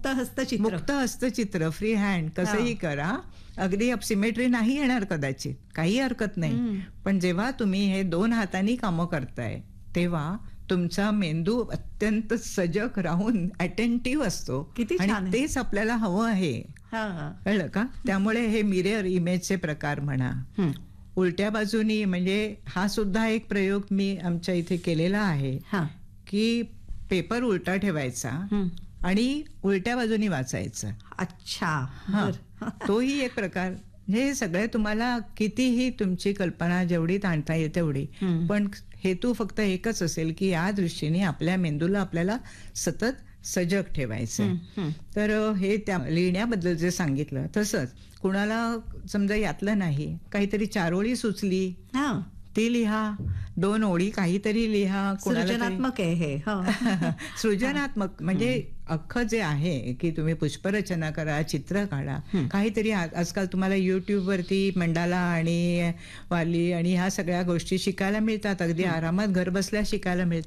मुक्त हस्तचित्र free hand कसंही करा. अगदी सिमेट्री नाही येणार कदाचित, काही हरकत नाही. पण जेव्हा तुम्ही हे 2 हातांनी कामं करताय तेव्हा तुमचा मेंदू अत्यंत सजग राहून अटेंटिव्ह असतो. आणि तेच आपल्याला हवं आहे, कळलं का? त्यामुळे हे मिरर इमेजचे प्रकार म्हणा, उलट्या बाजूनी, म्हणजे हा सुद्धा एक प्रयोग मी आमच्या इथे केलेला आहे की पेपर उलटा ठेवायचा आणि उलट्या बाजूनी वाचायचं. अच्छा, तोही एक प्रकार. हे सगळे तुम्हाला कितीही तुमची कल्पना जेवढी ताणता येईल तेवढी, पण हेतू फक्त एकच असेल की या दृष्टीने आपल्या मेंदूला आपल्याला सतत सजग ठेवायचं. तर हे त्या लिहिण्याबद्दल जे सांगितलं तसंच कुणाला समजा यातलं नाही, काहीतरी 4 ओळी सुचली ती लिहा, 2 ओळी काहीतरी लिहा. सृजनात्मक आहे हे. सृजनात्मक म्हणजे अख्खं जे आहे की तुम्ही पुष्परचना करा, चित्र काढा, काहीतरी. आजकाल तुम्हाला YouTube वरती मंडाला आणि वाली आणि ह्या सगळ्या गोष्टी शिकायला मिळतात, अगदी आरामात घर बसल्या शिकायला मिळतात.